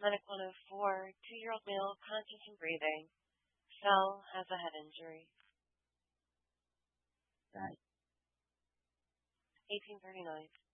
Medic 104, 2-year-old male, conscious and breathing. Fell, has a head injury. Right. 1839.